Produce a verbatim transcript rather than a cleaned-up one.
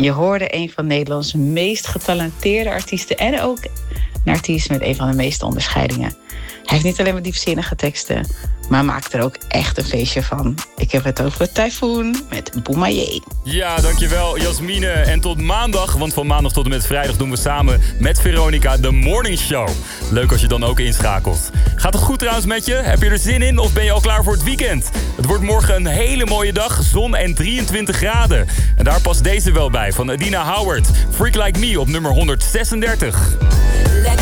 Je hoorde een van Nederlands meest getalenteerde artiesten en ook een artiest met een van de meeste onderscheidingen. Hij heeft niet alleen maar diepzinnige teksten, maar maakt er ook echt een feestje van. Ik heb het over Typhoon met Boemaye. Ja, dankjewel Jasmine. En tot maandag, want van maandag tot en met vrijdag doen we samen met Veronica de Morning Show. Leuk als je dan ook inschakelt. Gaat het goed trouwens met je? Heb je er zin in of ben je al klaar voor het weekend? Het wordt morgen een hele mooie dag, zon en drieëntwintig graden. En daar past deze wel bij, van Adina Howard. Freak Like Me op nummer honderdzesendertig.